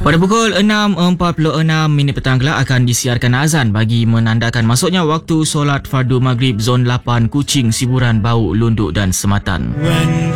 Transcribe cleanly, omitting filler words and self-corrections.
Pada pukul 6.46 petang kelak akan disiarkan azan bagi menandakan masuknya waktu solat fardu maghrib zon 8 Kuching, Siburan, Bau, Lunduk dan Sematan.